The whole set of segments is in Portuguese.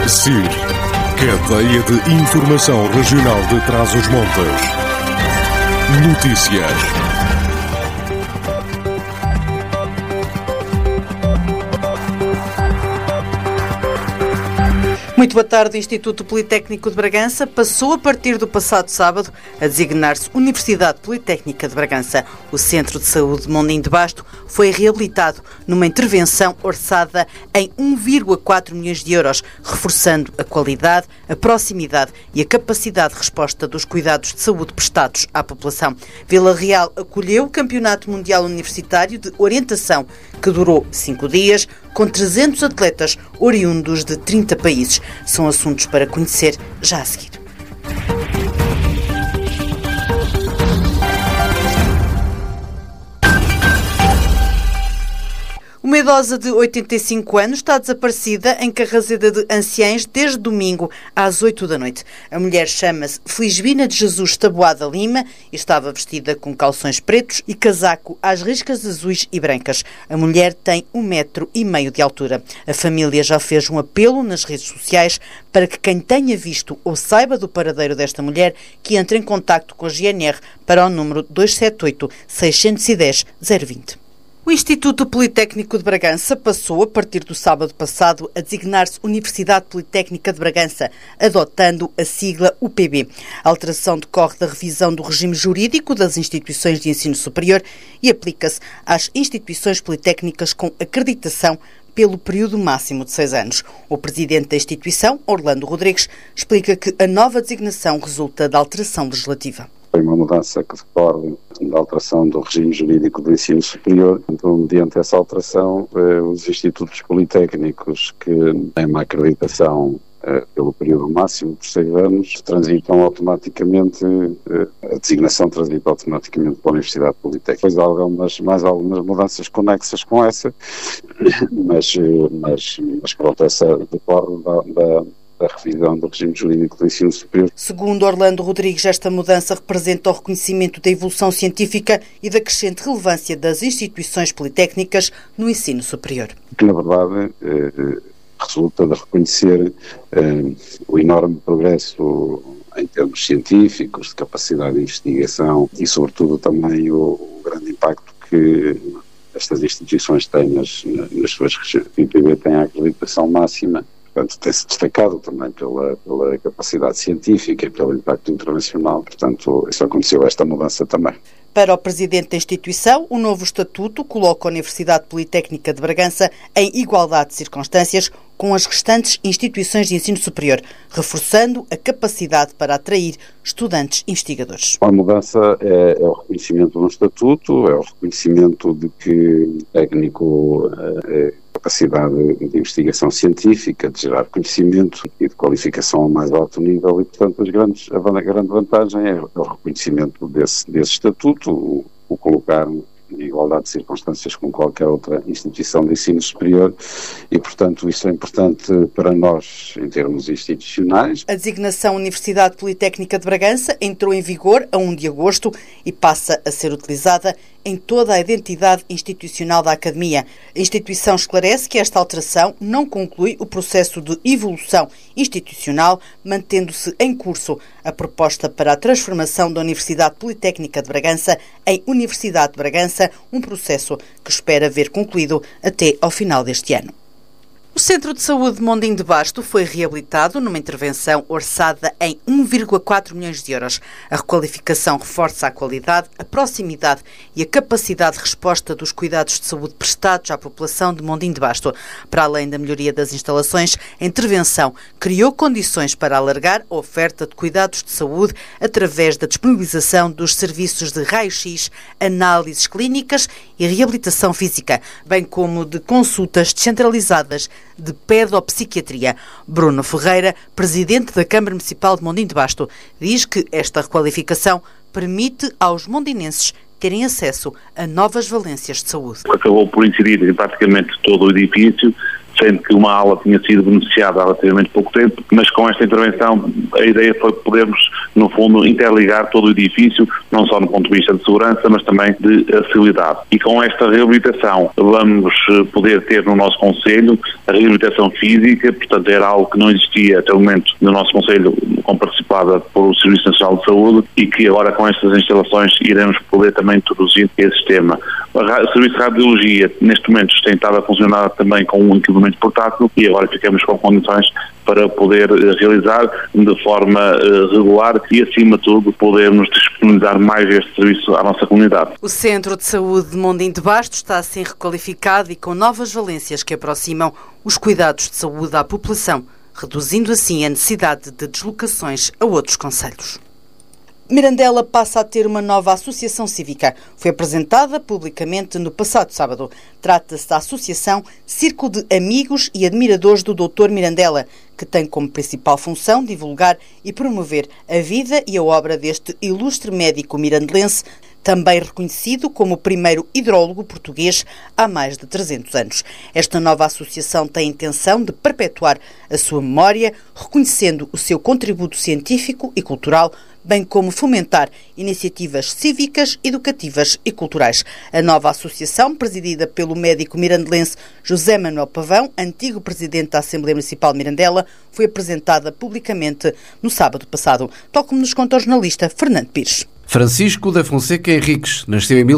CIR, Cadeia de Informação Regional de Trás-os-Montes. Notícias. Muito boa tarde. O Instituto Politécnico de Bragança passou, a partir do passado sábado, a designar-se Universidade Politécnica de Bragança. O Centro de Saúde de Mondim de Basto foi reabilitado numa intervenção orçada em 1,4 milhões de euros, reforçando a qualidade, a proximidade e a capacidade de resposta dos cuidados de saúde prestados à população. Vila Real acolheu o Campeonato Mundial Universitário de Orientação, que durou 5 dias, com 300 atletas oriundos de 30 países. São assuntos para conhecer já a seguir. Uma idosa de 85 anos está desaparecida em Carrazeda de Anciães desde domingo às 8 da noite. A mulher chama-se Felisbina de Jesus Taboada Lima e estava vestida com calções pretos e casaco às riscas azuis e brancas. A mulher tem 1,5 metro de altura. A família já fez um apelo nas redes sociais para que quem tenha visto ou saiba do paradeiro desta mulher que entre em contacto com a GNR para o número 278 610 020. O Instituto Politécnico de Bragança passou, a partir do sábado passado, a designar-se Universidade Politécnica de Bragança, adotando a sigla UPB. A alteração decorre da revisão do regime jurídico das instituições de ensino superior e aplica-se às instituições politécnicas com acreditação pelo período máximo de 6 anos. O presidente da instituição, Orlando Rodrigues, explica que a nova designação resulta da alteração legislativa. Foi uma mudança que decorre da alteração do regime jurídico do ensino superior. Então, mediante essa alteração, os institutos politécnicos que têm uma acreditação pelo período máximo de 6 anos, transitam automaticamente, a designação transita automaticamente para a Universidade Politécnica. Depois há mais algumas mudanças conexas com essa, mas pronto, essa decorre da revisão do regime jurídico do ensino superior. Segundo Orlando Rodrigues, esta mudança representa o reconhecimento da evolução científica e da crescente relevância das instituições politécnicas no ensino superior. Que, na verdade, resulta de reconhecer o enorme progresso em termos científicos, de capacidade de investigação e, sobretudo, também o grande impacto que estas instituições têm nas suas regiões. O IPB tem a acreditação máxima. Portanto, tem-se destacado também pela capacidade científica e pelo impacto internacional. Portanto, isso aconteceu, esta mudança também. Para o presidente da instituição, o novo estatuto coloca a Universidade Politécnica de Bragança em igualdade de circunstâncias com as restantes instituições de ensino superior, reforçando a capacidade para atrair estudantes investigadores. A mudança é o reconhecimento de um estatuto, é o reconhecimento de que o técnico capacidade de investigação científica, de gerar conhecimento e de qualificação ao mais alto nível e, portanto, a grande vantagem é o reconhecimento desse estatuto, o colocar em igualdade de circunstâncias com qualquer outra instituição de ensino superior e, portanto, isso é importante para nós em termos institucionais. A designação Universidade Politécnica de Bragança entrou em vigor a 1 de agosto e passa a ser utilizada em toda a identidade institucional da Academia. A instituição esclarece que esta alteração não conclui o processo de evolução institucional, mantendo-se em curso a proposta para a transformação da Universidade Politécnica de Bragança em Universidade de Bragança, um processo que espera ver concluído até ao final deste ano. O Centro de Saúde de Mondim de Basto foi reabilitado numa intervenção orçada em 1,4 milhões de euros. A requalificação reforça a qualidade, a proximidade e a capacidade de resposta dos cuidados de saúde prestados à população de Mondim de Basto. Para além da melhoria das instalações, a intervenção criou condições para alargar a oferta de cuidados de saúde através da disponibilização dos serviços de raio-x, análises clínicas e reabilitação física, bem como de consultas descentralizadas de pedopsiquiatria. Bruno Ferreira, presidente da Câmara Municipal de Mondim de Basto, diz que esta requalificação permite aos mondinenses terem acesso a novas valências de saúde. Acabou por incidir em praticamente todo o edifício, sendo que uma ala tinha sido beneficiada há relativamente pouco tempo, mas com esta intervenção a ideia foi podermos, no fundo, interligar todo o edifício, não só no ponto de vista de segurança, mas também de acessibilidade. E com esta reabilitação vamos poder ter no nosso Conselho a reabilitação física, portanto era algo que não existia até o momento no nosso Conselho, participada pelo Serviço Nacional de Saúde, e que agora com estas instalações iremos poder também introduzir esse sistema. O Serviço de Radiologia neste momento tem estado a funcionar também com um equipamento portátil e agora ficamos com condições para poder realizar de forma regular e, acima de tudo, podermos disponibilizar mais este serviço à nossa comunidade. O Centro de Saúde de Mondim de Basto está assim requalificado e com novas valências que aproximam os cuidados de saúde à população, reduzindo assim a necessidade de deslocações a outros concelhos. Mirandela passa a ter uma nova associação cívica. Foi apresentada publicamente no passado sábado. Trata-se da Associação Círculo de Amigos e Admiradores do Dr. Mirandela, que tem como principal função divulgar e promover a vida e a obra deste ilustre médico mirandelense, também reconhecido como o primeiro hidrólogo português há mais de 300 anos. Esta nova associação tem a intenção de perpetuar a sua memória, reconhecendo o seu contributo científico e cultural, bem como fomentar iniciativas cívicas, educativas e culturais. A nova associação, presidida pelo médico mirandelense José Manuel Pavão, antigo presidente da Assembleia Municipal de Mirandela, foi apresentada publicamente no sábado passado, tal como nos conta o jornalista Fernando Pires. Francisco da Fonseca Henriques nasceu em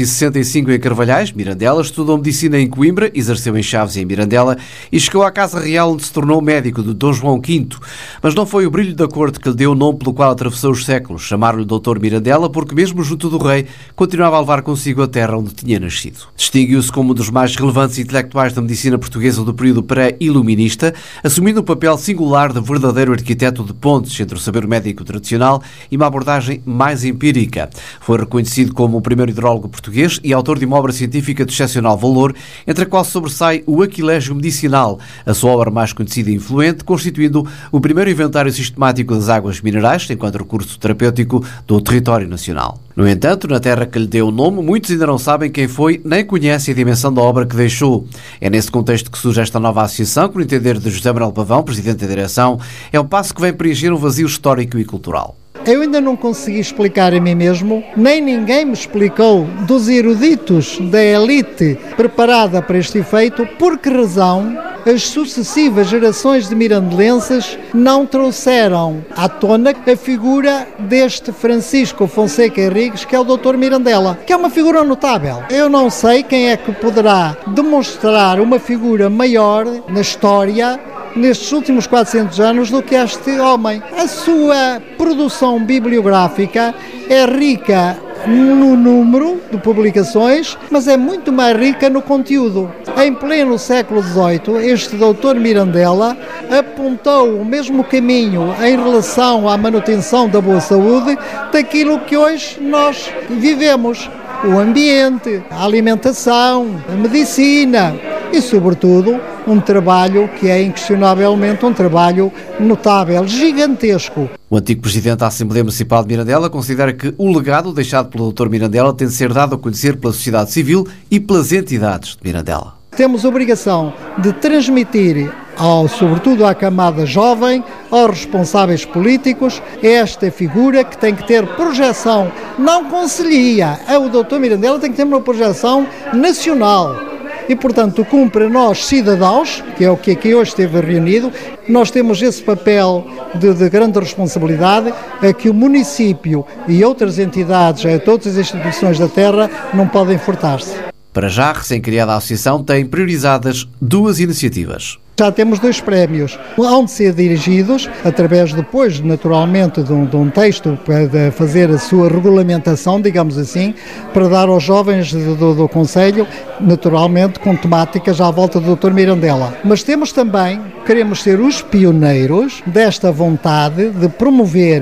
1665 em Carvalhais, Mirandela, estudou medicina em Coimbra, exerceu em Chaves e em Mirandela e chegou à Casa Real, onde se tornou médico de Dom João V. Mas não foi o brilho da corte que lhe deu o nome pelo qual atravessou os séculos, chamaram-lhe Dr. Mirandela, porque mesmo junto do rei continuava a levar consigo a terra onde tinha nascido. Distinguiu-se como um dos mais relevantes intelectuais da medicina portuguesa do período pré-iluminista, assumindo um papel singular de verdadeiro arquiteto de pontes entre o saber médico tradicional e uma abordagem mais empírica. Foi reconhecido como o primeiro hidrólogo português e autor de uma obra científica de excepcional valor, entre a qual sobressai o Aquilégio Medicinal, a sua obra mais conhecida e influente, constituindo o primeiro inventário sistemático das águas minerais, enquanto recurso terapêutico do território nacional. No entanto, na terra que lhe deu o nome, muitos ainda não sabem quem foi, nem conhecem a dimensão da obra que deixou. É nesse contexto que surge esta nova associação, que, no entender de José Manuel Pavão, presidente da direção, é um passo que vem preencher um vazio histórico e cultural. Eu ainda não consegui explicar a mim mesmo, nem ninguém me explicou dos eruditos da elite preparada para este efeito, por que razão as sucessivas gerações de mirandelenses não trouxeram à tona a figura deste Francisco Fonseca Henriques, que é o Dr. Mirandela, que é uma figura notável. Eu não sei quem é que poderá demonstrar uma figura maior na história nestes últimos 400 anos do que este homem. A sua produção bibliográfica é rica no número de publicações, mas é muito mais rica no conteúdo. Em pleno século XVIII, este Dr. Mirandela apontou o mesmo caminho em relação à manutenção da boa saúde daquilo que hoje nós vivemos. O ambiente, a alimentação, a medicina e, sobretudo, um trabalho que é inquestionavelmente um trabalho notável, gigantesco. O antigo presidente da Assembleia Municipal de Mirandela considera que o legado deixado pelo Dr. Mirandela tem de ser dado a conhecer pela sociedade civil e pelas entidades de Mirandela. Temos a obrigação de transmitir, sobretudo à camada jovem, aos responsáveis políticos, esta figura que tem que ter projeção, não concelhia. O Dr. Mirandela tem que ter uma projeção nacional. E, portanto, cumpre a nós, cidadãos, que é o que aqui hoje esteve reunido, nós temos esse papel de grande responsabilidade, a que o município e outras entidades, todas as instituições da terra, não podem furtar-se. Para já, a recém-criada associação tem priorizadas duas iniciativas. Já temos 2 prémios, hão de ser dirigidos através depois, naturalmente, de um texto para fazer a sua regulamentação, digamos assim, para dar aos jovens do Conselho, naturalmente, com temáticas à volta do Dr. Mirandela. Mas queremos ser os pioneiros desta vontade de promover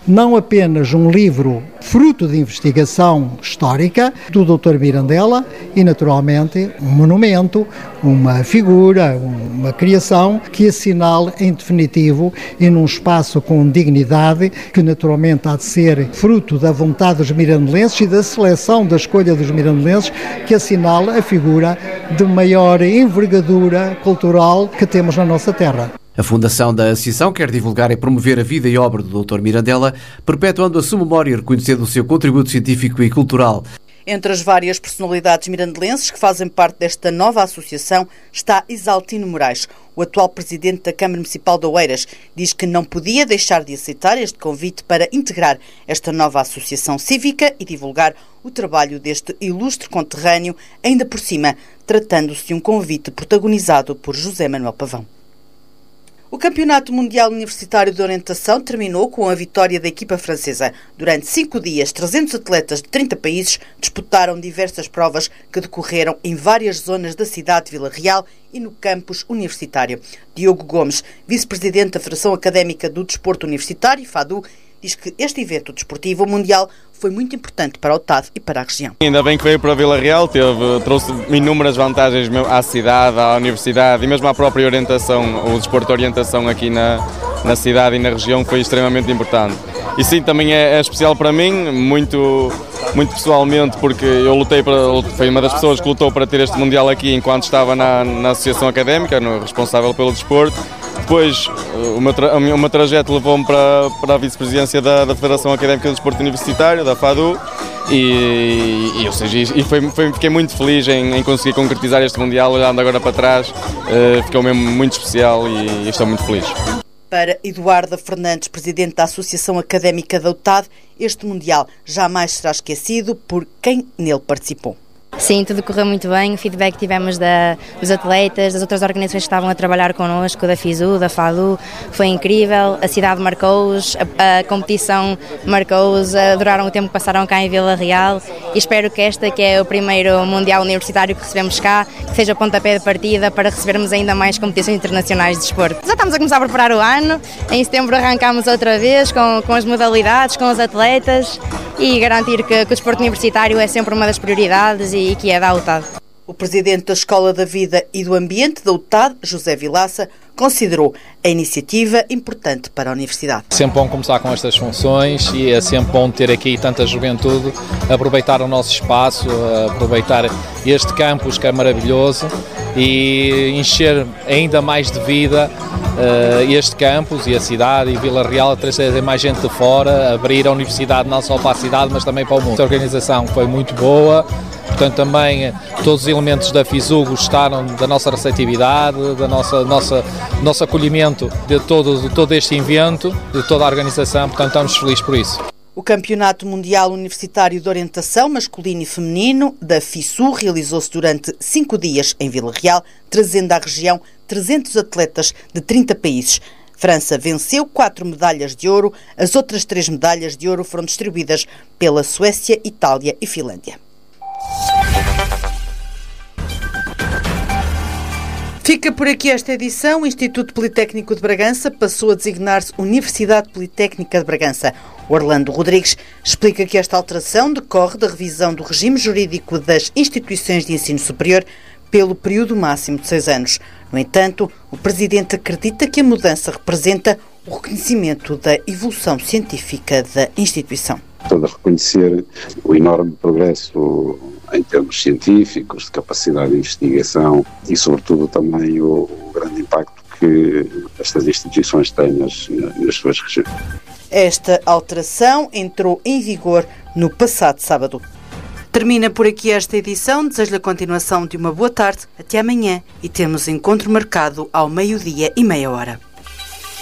não apenas um livro fruto de investigação histórica do Dr. Mirandela e, naturalmente, um monumento, uma figura, uma criação que assinale em definitivo e num espaço com dignidade, que naturalmente há de ser fruto da vontade dos mirandelenses e da seleção da escolha dos mirandelenses, que assinale a figura de maior envergadura cultural que temos na nossa terra. A Fundação da Associação quer divulgar e promover a vida e obra do Dr. Mirandela, perpetuando a sua memória e reconhecendo o seu contributo científico e cultural. Entre as várias personalidades mirandelenses que fazem parte desta nova associação está Isaltino Moraes. O atual presidente da Câmara Municipal de Oeiras diz que não podia deixar de aceitar este convite para integrar esta nova associação cívica e divulgar o trabalho deste ilustre conterrâneo, ainda por cima, tratando-se de um convite protagonizado por José Manuel Pavão. O Campeonato Mundial Universitário de Orientação terminou com a vitória da equipa francesa. Durante 5 dias, 300 atletas de 30 países disputaram diversas provas que decorreram em várias zonas da cidade de Vila Real e no campus universitário. Diogo Gomes, vice-presidente da Federação Académica do Desporto Universitário, FADU, diz que este evento desportivo mundial foi muito importante para o TAD e para a região. Ainda bem que veio para Vila Real, trouxe inúmeras vantagens à cidade, à universidade e mesmo à própria orientação, o desporto de orientação aqui na cidade e na região foi extremamente importante. E sim, também é especial para mim, muito pessoalmente, porque fui uma das pessoas que lutou para ter este Mundial aqui enquanto estava na Associação Académica, responsável pelo desporto. Depois o meu trajeto levou-me para a vice-presidência da Federação Académica do Desporto Universitário, da FADU, fiquei muito feliz em conseguir concretizar este Mundial. Olhando agora para trás, ficou mesmo muito especial e estou muito feliz. Para Eduardo Fernandes, presidente da Associação Académica da UTAD, este Mundial jamais será esquecido por quem nele participou. Sim, tudo correu muito bem, o feedback que tivemos dos atletas, das outras organizações que estavam a trabalhar connosco, da FISU, da FADU, foi incrível, a cidade marcou-os, a competição marcou-os, adoraram o tempo que passaram cá em Vila Real e espero que que é o primeiro Mundial Universitário que recebemos cá, que seja pontapé de partida para recebermos ainda mais competições internacionais de desporto. Já estamos a começar a preparar o ano, em setembro arrancamos outra vez com as modalidades, com os atletas e garantir que o desporto universitário é sempre uma das prioridades e que é da UTAD. O presidente da Escola da Vida e do Ambiente da UTAD, José Vilaça, considerou a iniciativa importante para a Universidade. É sempre bom começar com estas funções e é sempre bom ter aqui tanta juventude, aproveitar o nosso espaço, aproveitar este campus que é maravilhoso e encher ainda mais de vida este campus e a cidade e Vila Real, a trazer mais gente de fora, abrir a universidade não só para a cidade, mas também para o mundo. A organização foi muito boa, portanto também todos os elementos da FISU gostaram da nossa receptividade, do nosso acolhimento de todo este evento, de toda a organização, portanto estamos felizes por isso. O Campeonato Mundial Universitário de Orientação Masculino e Feminino da FISU realizou-se durante 5 dias em Vila Real, trazendo à região 300 atletas de 30 países. França venceu 4 medalhas de ouro, as outras 3 medalhas de ouro foram distribuídas pela Suécia, Itália e Finlândia. Fica por aqui esta edição. O Instituto Politécnico de Bragança passou a designar-se Universidade Politécnica de Bragança. Orlando Rodrigues explica que esta alteração decorre da revisão do regime jurídico das instituições de ensino superior pelo período máximo de 6 anos. No entanto, o presidente acredita que a mudança representa o reconhecimento da evolução científica da instituição. Todo a reconhecer o enorme progresso em termos científicos, de capacidade de investigação e, sobretudo, também o grande impacto que estas instituições têm nas suas regiões. Esta alteração entrou em vigor no passado sábado. Termina por aqui esta edição. Desejo-lhe a continuação de uma boa tarde. Até amanhã e temos encontro marcado ao 12:30.